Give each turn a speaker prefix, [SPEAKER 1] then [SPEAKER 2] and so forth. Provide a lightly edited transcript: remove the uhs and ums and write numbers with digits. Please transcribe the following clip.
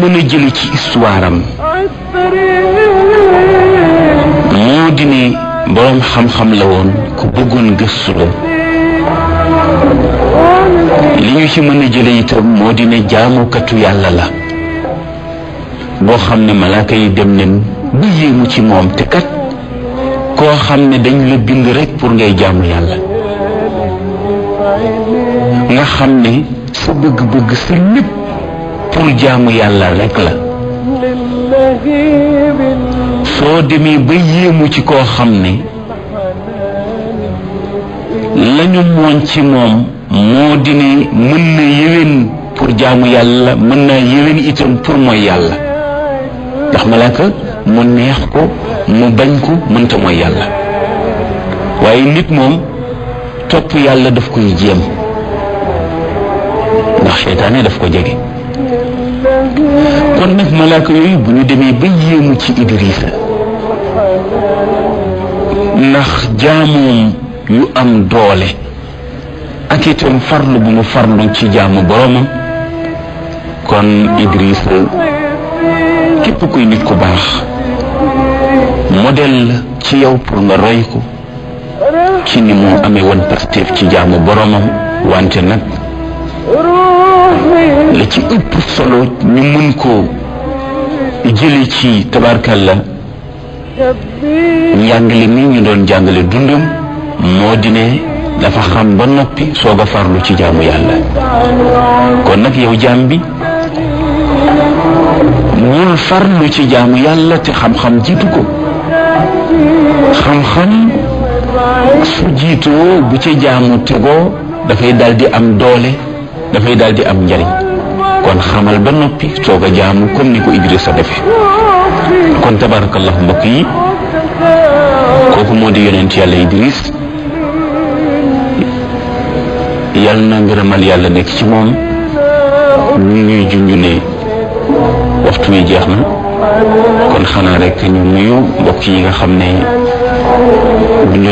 [SPEAKER 1] mën a jële ci histoire am moo di ne boroom xam-xam la woon ku bëggoon gëstu la. li ñu ci mën a jële itam moo di ne jaamukatu yàlla la boo xam ne malaaka yi dem nañ ba yéemu ci moom te kat koo xam ne dañ la bind rekk pour ngay jaamu yàlla nga xam ne sa bëgg-bëgg sa lépp pour jaamu yàlla rekk la soo demee ba yéemu ci koo xam ne lañu mooñ ci moom moo di ne mën na yéwén pour jaamu yàlla mën naa yéwén itam pour mooy yàlla ndax malaaka mu neex ko mu bañ ko mënta mooy yàlla waaye nit moom topp yàlla daf koy jéem ndax seytaane daf ko jege kon nag malaaka yooyu bu ñu demee ba yéemu ci Idrissa ndax jaamoom yu am doole ak itam farlu bu mu farlu ci jaamu boromam kon Idrissa képp kuy nit ku baax modèle la ci yow pour nga roy ko ci ni mu amee woon pastéef ci jaamu boromam wante nag la ci ëpp solo ñu mën koo jële ci tabarkalla njàngale mi ñu doon jàngale dundam moo di ne dafa xam ba noppi soog a farlu ci jaamu yàlla kon nag yow jaam bi ñul farlu ci jaamu yàlla te xam-xam jiitu ko xam-xam su jiitoo bu ca jaamu tegoo dafay daldi am doole dafay daldi am njariñ kon xamal ba noppi soog a jaamu comme ni ko Idrissa defe kon tabarakallahu mbokk yi kooku moo di yonent yàlla Idriss yàlla na ngërëmal yàlla nekk ci moom ñu ñuy junj ne waxtu wi jeex na kon xanaa rek ñu nuyu mbokk yi nga xam ne